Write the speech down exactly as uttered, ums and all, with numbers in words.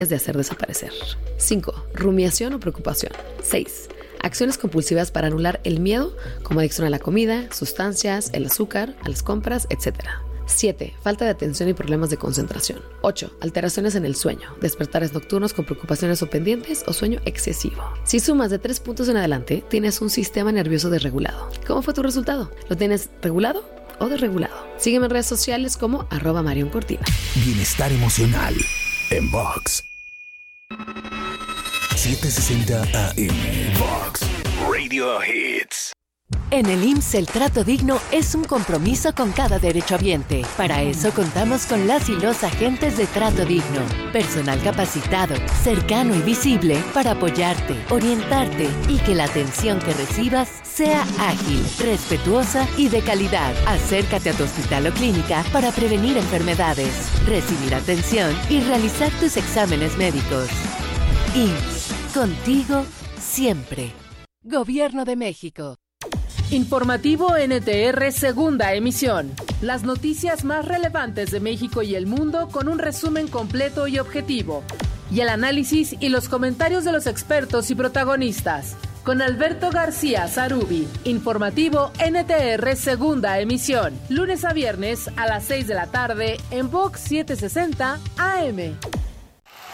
de hacer desaparecer. cinco. Rumiación o preocupación. seis. Acciones compulsivas para anular el miedo, como adicción a la comida, sustancias, el azúcar, a las compras, etcétera. siete. Falta de atención y problemas de concentración. ocho. Alteraciones en el sueño, despertares nocturnos con preocupaciones o pendientes o sueño excesivo. Si sumas de tres puntos en adelante, tienes un sistema nervioso desregulado. ¿Cómo fue tu resultado? ¿Lo tienes regulado o desregulado? Sígueme en redes sociales como arroba Marion Cortina. Bienestar emocional en Vox. setecientos sesenta A M. Vox Radio Hits. En el I M S S el trato digno es un compromiso con cada derechohabiente. Para eso contamos con las y los agentes de Trato Digno. Personal capacitado, cercano y visible para apoyarte, orientarte y que la atención que recibas sea ágil, respetuosa y de calidad. Acércate a tu hospital o clínica para prevenir enfermedades, recibir atención y realizar tus exámenes médicos. I M S S, contigo siempre. Gobierno de México. Informativo N T R segunda emisión. Las noticias más relevantes de México y el mundo con un resumen completo y objetivo. Y el análisis y los comentarios de los expertos y protagonistas. Con Alberto García Zarubi. Informativo N T R segunda emisión. Lunes a viernes a las seis de la tarde en Vox setecientos sesenta A M.